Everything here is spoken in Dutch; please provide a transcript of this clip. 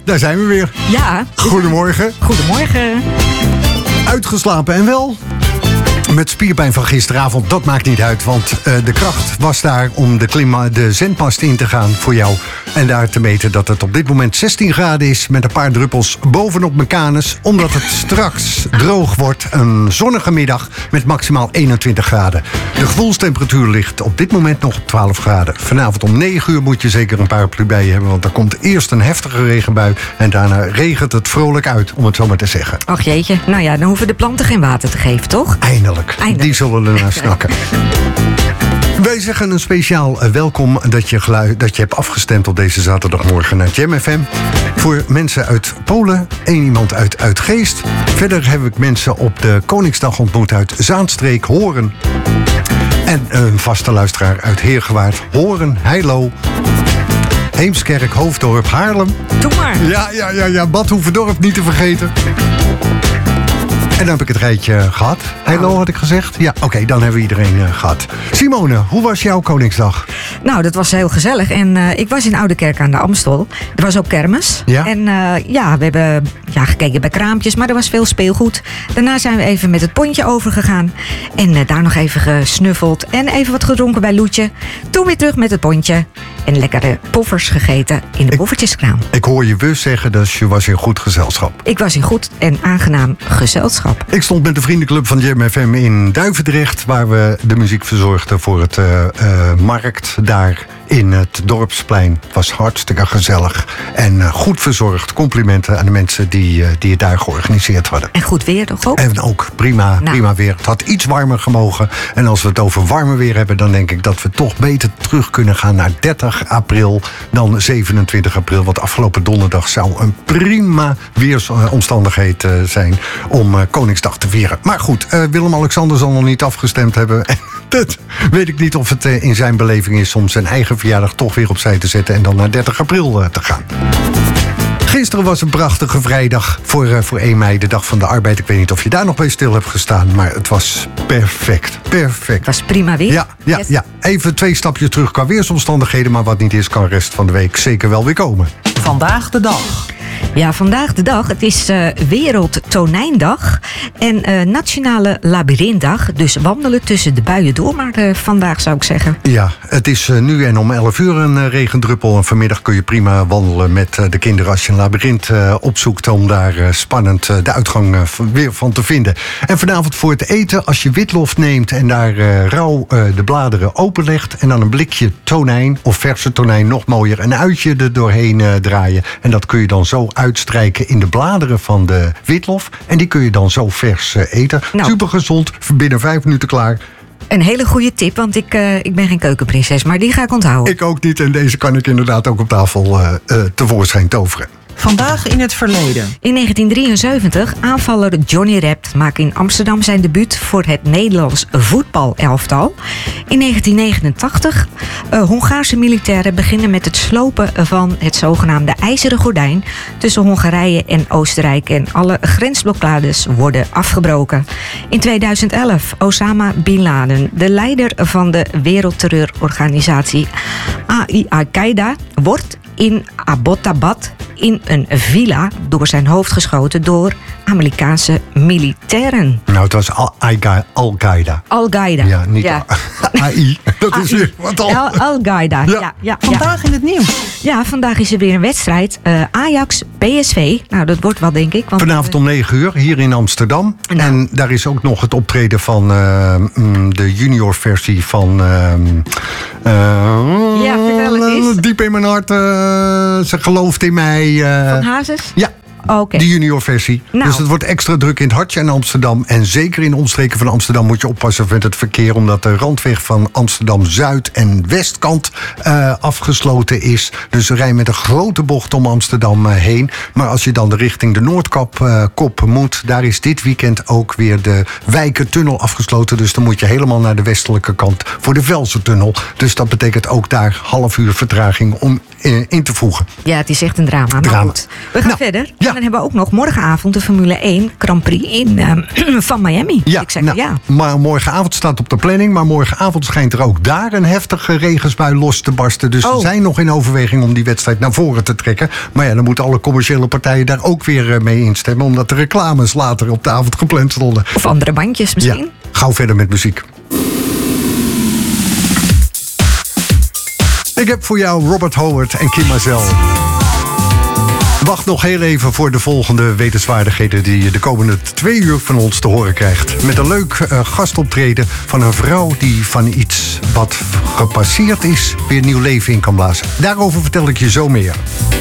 daar zijn we weer. Ja. Goedemorgen. Goedemorgen. Uitgeslapen en wel? Met spierpijn van gisteravond, dat maakt niet uit. Want de kracht was daar om de zendmast in te gaan voor jou. En daar te meten dat het op dit moment 16 graden is. Met een paar druppels bovenop mijn kanus. Omdat het straks droog wordt. Een zonnige middag met maximaal 21 graden. De gevoelstemperatuur ligt op dit moment nog op 12 graden. Vanavond om 9 uur moet je zeker een paraplu bij je hebben. Want er komt eerst een heftige regenbui. En daarna regent het vrolijk uit, om het zo maar te zeggen. Ach jeetje, nou ja, dan hoeven de planten geen water te geven, toch? Eindelijk. Die zullen ernaar snakken. Wij zeggen een speciaal welkom dat je hebt afgestemd op deze zaterdagmorgen naar Jam FM. Voor mensen uit Polen, één iemand uit Uitgeest. Verder heb ik mensen op de Koningsdag ontmoet uit Zaanstreek, Hoorn. En een vaste luisteraar uit Heergewaard, Hoorn, Heilo, Heemskerk, Hoofddorp, Haarlem. Doe maar. Ja, Bad Hoeverdorp niet te vergeten. En dan heb ik het rijtje gehad. Hallo had ik gezegd? Ja, oké, dan hebben we iedereen gehad. Simone, hoe was jouw Koningsdag? Nou, dat was heel gezellig. En ik was in Oudekerk aan de Amstel. Er was ook kermis. Ja? En we hebben gekeken bij kraampjes, maar er was veel speelgoed. Daarna zijn we even met het pontje overgegaan. En daar nog even gesnuffeld. En even wat gedronken bij Loetje. Toen weer terug met het pontje. En lekkere poffers gegeten in de poffertjeskraam. Ik hoor je dus zeggen, dus je was in goed gezelschap. Ik was in goed en aangenaam gezelschap. Ik stond met de vriendenclub van Jam FM in Duivendrecht, waar we de muziek verzorgden voor het markt daar in het Dorpsplein. Het was hartstikke gezellig en goed verzorgd. Complimenten aan de mensen die het daar georganiseerd hadden. En goed weer toch ook? En ook prima weer. Het had iets warmer gemogen. En als we het over warmer weer hebben, dan denk ik dat we toch beter terug kunnen gaan naar 30 april dan 27 april. Want afgelopen donderdag zou een prima weersomstandigheid zijn om Koningsdag te vieren. Maar goed, Willem-Alexander zal nog niet afgestemd hebben. Dat weet ik niet of het in zijn beleving is om zijn eigen verjaardag toch weer opzij te zetten en dan naar 30 april te gaan. Gisteren was een prachtige vrijdag voor 1 mei, de dag van de arbeid. Ik weet niet of je daar nog bij stil hebt gestaan, maar het was perfect. Het was prima weer. Ja. Even 2 stapjes terug qua weersomstandigheden, maar wat niet is, kan de rest van de week zeker wel weer komen. Vandaag de dag. Ja, vandaag de dag. Het is Wereldtonijndag en Nationale Labyrintdag. Dus wandelen tussen de buien door, maar vandaag zou ik zeggen. Ja, het is nu en om 11 uur een regendruppel. En vanmiddag kun je prima wandelen met de kinderen als je een labyrint opzoekt om daar spannend de uitgang weer van te vinden. En vanavond voor het eten, als je witlof neemt en daar rauw de bladeren openlegt en dan een blikje tonijn of verse tonijn, nog mooier, een uitje er doorheen draaien. En dat kun je dan zo uitstrijken in de bladeren van de witlof. En die kun je dan zo vers eten. Nou, super gezond, binnen 5 minuten klaar. Een hele goede tip, want ik ben geen keukenprinses, maar die ga ik onthouden. Ik ook niet en deze kan ik inderdaad ook op tafel tevoorschijn toveren. Vandaag in het verleden. In 1973, aanvaller Johnny Rept maakt in Amsterdam zijn debuut voor het Nederlands voetbalelftal. In 1989, Hongaarse militairen beginnen met het slopen van het zogenaamde IJzeren Gordijn tussen Hongarije en Oostenrijk en alle grensblokkades worden afgebroken. In 2011, Osama Bin Laden, de leider van de wereldterreurorganisatie Al-Qaeda, wordt in Abbottabad in een villa door zijn hoofd geschoten door Amerikaanse militairen. Nou, het was Al-Qaeda. Al-Qaeda. Ja, niet AI. Dat is weer wat al. Al-Qaeda, ja. Vandaag in het nieuws. Ja, vandaag is er weer een wedstrijd. Ajax-PSV. Nou, dat wordt wel, denk ik. Want vanavond om 9 uur, hier in Amsterdam. Nou. En daar is ook nog het optreden van de junior versie van... ja, vertel het eens. Diep in mijn hart, ze gelooft in mij. Van Hazes? Ja. Okay. De juniorversie. Nou. Dus het wordt extra druk in het hartje in Amsterdam. En zeker in de omstreken van Amsterdam moet je oppassen met het verkeer. Omdat de randweg van Amsterdam-Zuid en westkant afgesloten is. Dus rij met een grote bocht om Amsterdam heen. Maar als je dan de richting de Noordkop moet, daar is dit weekend ook weer de Wijkertunnel afgesloten. Dus dan moet je helemaal naar de westelijke kant voor de Velsertunnel. Dus dat betekent ook daar half uur vertraging om in te voegen. Ja, het is echt een drama. Maar Drama. goed, we gaan verder. ja. En dan hebben we ook nog morgenavond de Formule 1 Grand Prix van Miami. Ja, Ik zeg ja. Maar morgenavond staat op de planning. Maar morgenavond schijnt er ook daar een heftige regensbui los te barsten. Dus ze zijn nog in overweging om die wedstrijd naar voren te trekken. Maar ja, dan moeten alle commerciële partijen daar ook weer mee instemmen. Omdat de reclames later op de avond gepland stonden. Of andere bandjes misschien. Ja, gauw verder met muziek. Ik heb voor jou Robert Howard en Kim Mazel. Wacht nog heel even voor de volgende wetenswaardigheden die je de komende 2 uur van ons te horen krijgt. Met een leuk gastoptreden van een vrouw die van iets wat gepasseerd is weer nieuw leven in kan blazen. Daarover vertel ik je zo meer.